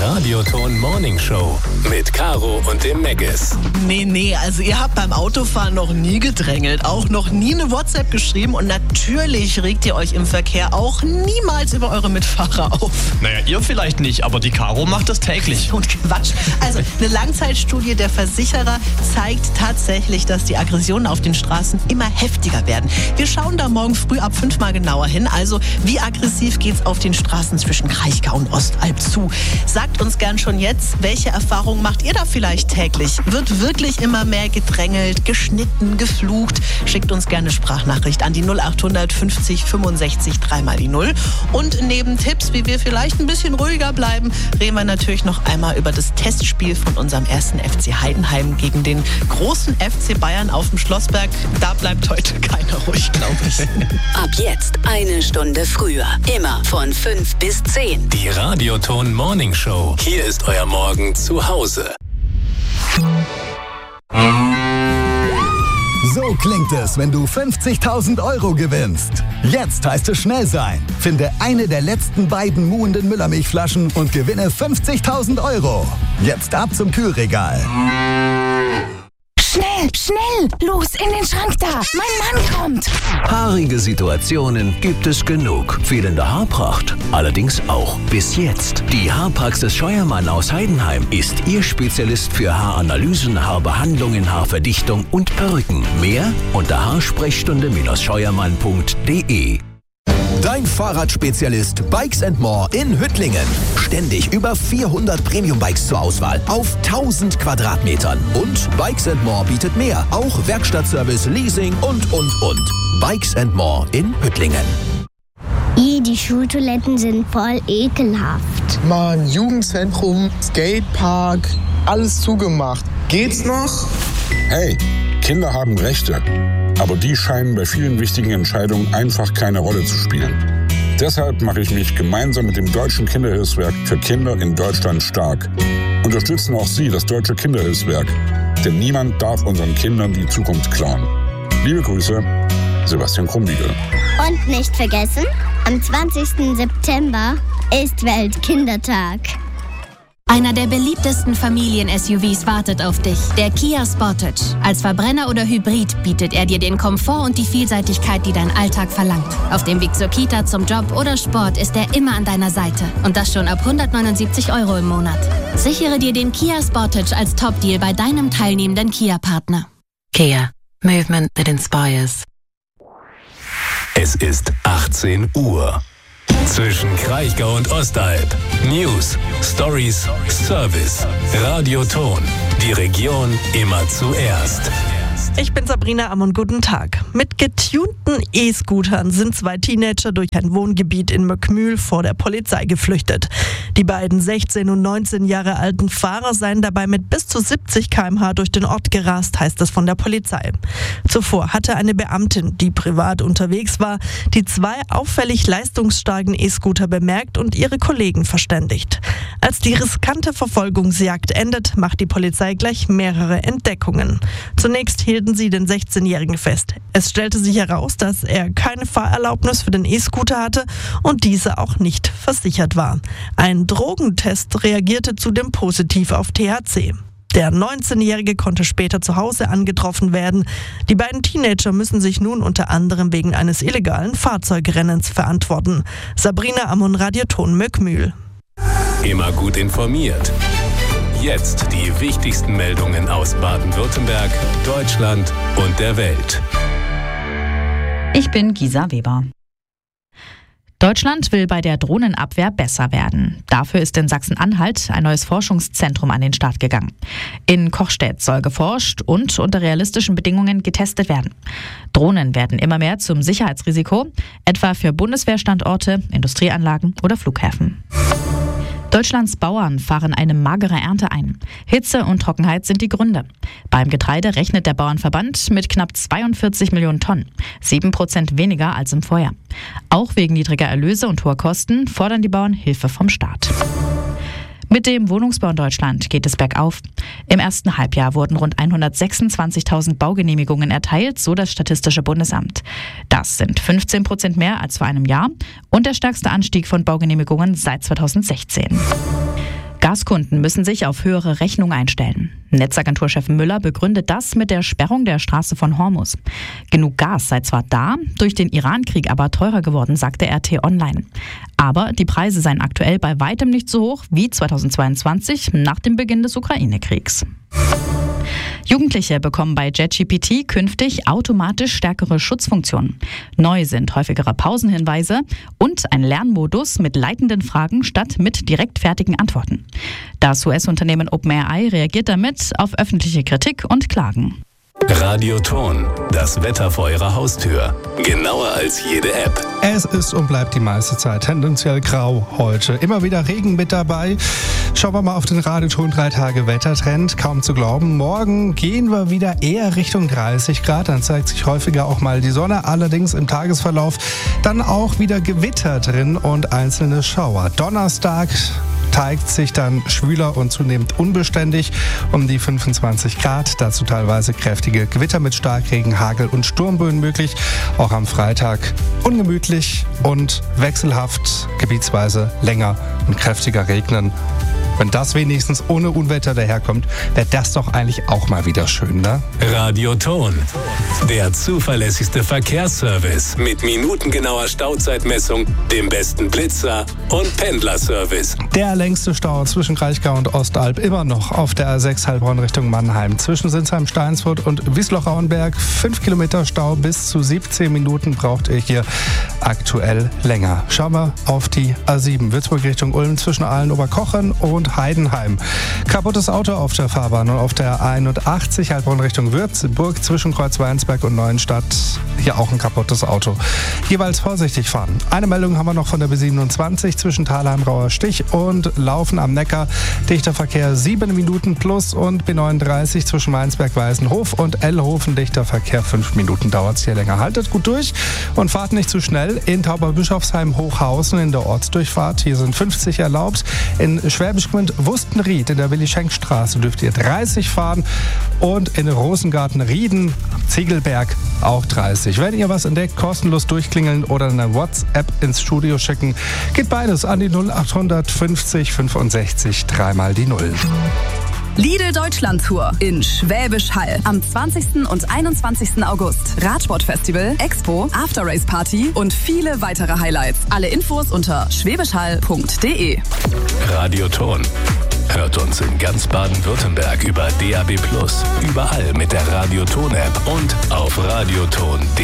Die Radioton Morning Show mit Caro und dem Meggis. Nee, also ihr habt beim Autofahren noch nie gedrängelt, auch noch nie eine WhatsApp geschrieben und natürlich regt ihr euch im Verkehr auch niemals über eure Mitfahrer auf. Naja, ihr vielleicht nicht, aber die Caro macht das täglich. Und Quatsch. Also eine Langzeitstudie der Versicherer zeigt tatsächlich, dass die Aggressionen auf den Straßen immer heftiger werden. Wir schauen da morgen früh ab 5 mal genauer hin. Also wie aggressiv geht's auf den Straßen zwischen Kraichgau und Ostalb zu? Sagt uns gern schon jetzt, welche Erfahrungen macht ihr da vielleicht täglich? Wird wirklich immer mehr gedrängelt, geschnitten, geflucht? Schickt uns gerne Sprachnachricht an die 0800 50 65 3 mal die 0. Und neben Tipps, wie wir vielleicht ein bisschen ruhiger bleiben, reden wir natürlich noch einmal über das Testspiel von unserem ersten FC Heidenheim gegen den großen FC Bayern auf dem Schlossberg. Da bleibt heute keiner ruhig, glaube ich. Ab jetzt 1 Stunde früher. Immer von 5 bis 10. Die Radioton Morning Show. Hier ist euer Morgen zu Hause. So klingt es, wenn du 50.000 € gewinnst. Jetzt heißt es schnell sein. Finde eine der letzten beiden muhenden Müllermilchflaschen und gewinne 50.000 €. Jetzt ab zum Kühlregal. Schnell! Los, in den Schrank da! Mein Mann kommt! Haarige Situationen gibt es genug. Fehlende Haarpracht allerdings auch. Bis jetzt. Die Haarpraxis Scheuermann aus Heidenheim ist Ihr Spezialist für Haaranalysen, Haarbehandlungen, Haarverdichtung und Perücken. Mehr unter haarsprechstunde-scheuermann.de. Dein Fahrradspezialist Bikes & More in Hüttlingen. Ständig über 400 Premium-Bikes zur Auswahl auf 1000 Quadratmetern. Und Bikes & More bietet mehr, auch Werkstattservice, Leasing und. Bikes & More in Hüttlingen. Die Schultoiletten sind voll ekelhaft. Mann, Jugendzentrum, Skatepark, alles zugemacht. Geht's noch? Hey, Kinder haben Rechte. Aber die scheinen bei vielen wichtigen Entscheidungen einfach keine Rolle zu spielen. Deshalb mache ich mich gemeinsam mit dem Deutschen Kinderhilfswerk für Kinder in Deutschland stark. Unterstützen auch Sie das Deutsche Kinderhilfswerk, denn niemand darf unseren Kindern die Zukunft klauen. Liebe Grüße, Sebastian Krumbiegel. Und nicht vergessen, am 20. September ist Weltkindertag. Einer der beliebtesten Familien-SUVs wartet auf dich, der Kia Sportage. Als Verbrenner oder Hybrid bietet er dir den Komfort und die Vielseitigkeit, die dein Alltag verlangt. Auf dem Weg zur Kita, zum Job oder Sport ist er immer an deiner Seite. Und das schon ab 179 € im Monat. Sichere dir den Kia Sportage als Top-Deal bei deinem teilnehmenden Kia-Partner. Kia. Movement that inspires. Es ist 18 Uhr. Zwischen Kraichgau und Ostalb. News, Stories, Service. Radioton. Die Region immer zuerst. Ich bin Sabrina Ammon, guten Tag. Mit getunten E-Scootern sind 2 Teenager durch ein Wohngebiet in Möckmühl vor der Polizei geflüchtet. Die beiden 16 und 19 Jahre alten Fahrer seien dabei mit bis zu 70 km/h durch den Ort gerast, heißt es von der Polizei. Zuvor hatte eine Beamtin, die privat unterwegs war, die 2 auffällig leistungsstarken E-Scooter bemerkt und ihre Kollegen verständigt. Als die riskante Verfolgungsjagd endet, macht die Polizei gleich mehrere Entdeckungen. Zunächst hielten sie den 16-Jährigen fest. Es stellte sich heraus, dass er keine Fahrerlaubnis für den E-Scooter hatte und diese auch nicht versichert war. Ein Drogentest reagierte zudem positiv auf THC. Der 19-Jährige konnte später zu Hause angetroffen werden. Die beiden Teenager müssen sich nun unter anderem wegen eines illegalen Fahrzeugrennens verantworten. Sabrina Ammon, Radioton Möckmühl. Immer gut informiert. Jetzt die wichtigsten Meldungen aus Baden-Württemberg, Deutschland und der Welt. Ich bin Gisa Weber. Deutschland will bei der Drohnenabwehr besser werden. Dafür ist in Sachsen-Anhalt ein neues Forschungszentrum an den Start gegangen. In Kochstedt soll geforscht und unter realistischen Bedingungen getestet werden. Drohnen werden immer mehr zum Sicherheitsrisiko, etwa für Bundeswehrstandorte, Industrieanlagen oder Flughäfen. Deutschlands Bauern fahren eine magere Ernte ein. Hitze und Trockenheit sind die Gründe. Beim Getreide rechnet der Bauernverband mit knapp 42 Millionen Tonnen, 7% weniger als im Vorjahr. Auch wegen niedriger Erlöse und hoher Kosten fordern die Bauern Hilfe vom Staat. Mit dem Wohnungsbau in Deutschland geht es bergauf. Im ersten Halbjahr wurden rund 126.000 Baugenehmigungen erteilt, so das Statistische Bundesamt. Das sind 15% mehr als vor einem Jahr und der stärkste Anstieg von Baugenehmigungen seit 2016. Gaskunden müssen sich auf höhere Rechnungen einstellen. Netzagenturchef Müller begründet das mit der Sperrung der Straße von Hormuz. Genug Gas sei zwar da, durch den Irankrieg aber teurer geworden, sagte RT Online. Aber die Preise seien aktuell bei weitem nicht so hoch wie 2022 nach dem Beginn des Ukraine-Kriegs. Jugendliche bekommen bei JetGPT künftig automatisch stärkere Schutzfunktionen. Neu sind häufigere Pausenhinweise und ein Lernmodus mit leitenden Fragen statt mit direkt fertigen Antworten. Das US-Unternehmen OpenAI reagiert damit auf öffentliche Kritik und Klagen. Radioton, das Wetter vor Ihrer Haustür. Genauer als jede App. Es ist und bleibt die meiste Zeit tendenziell grau heute. Immer wieder Regen mit dabei. Schauen wir mal auf den Radioton 3-Tage-Wettertrend. Kaum zu glauben, morgen gehen wir wieder eher Richtung 30 Grad. Dann zeigt sich häufiger auch mal die Sonne. Allerdings im Tagesverlauf dann auch wieder Gewitter drin und einzelne Schauer. Donnerstag zeigt sich dann schwüler und zunehmend unbeständig um die 25 Grad. Dazu teilweise kräftige Gewitter mit Starkregen, Hagel und Sturmböen möglich. Auch am Freitag ungemütlich und wechselhaft, gebietsweise länger und kräftiger regnen. Wenn das wenigstens ohne Unwetter daherkommt, wäre das doch eigentlich auch mal wieder schön, ne? Radioton, der zuverlässigste Verkehrsservice mit minutengenauer Stauzeitmessung, dem besten Blitzer und Pendlerservice. Der längste Stau zwischen Kraichgau und Ostalb immer noch auf der A6 Heilbronn Richtung Mannheim. Zwischen Sinsheim, Steinsfurt und Wiesloch-Auenberg 5 Kilometer Stau, bis zu 17 Minuten braucht ihr hier aktuell länger. Schauen wir auf die A7 Würzburg Richtung Ulm zwischen Aalen-Oberkochen und Heidenheim. Kaputtes Auto auf der Fahrbahn und auf der A81 Heilbronn Richtung Würzburg zwischen Kreuzweinsberg und Neuenstadt. Hier auch ein kaputtes Auto. Jeweils vorsichtig fahren. Eine Meldung haben wir noch von der B27 zwischen Thalheim-Rauer Stich und Laufen am Neckar. Dichter Verkehr 7 Minuten plus und B39 zwischen Weinsberg-Weißenhof und Ellhofen. Dichter Verkehr 5 Minuten dauert es hier länger. Haltet gut durch und fahrt nicht zu schnell. In Tauberbischofsheim-Hochhausen in der Ortsdurchfahrt. Hier sind 50 erlaubt. In Schwäbisch Gmünd Wustenried in der Willi-Schenk-Straße dürft ihr 30 fahren und in Rosengarten-Rieden, Ziegelberg auch 30. Wenn ihr was entdeckt, kostenlos durchklingeln oder eine WhatsApp ins Studio schicken. Geht beides an die 0850 65 3 mal die 0. Lidl Deutschland Tour in Schwäbisch Hall am 20. und 21. August. Radsportfestival, Expo, After-Race Party und viele weitere Highlights. Alle Infos unter schwäbischhall.de. Radioton. Hört uns in ganz Baden-Württemberg über DAB+, überall mit der Radioton-App und auf radioton.de.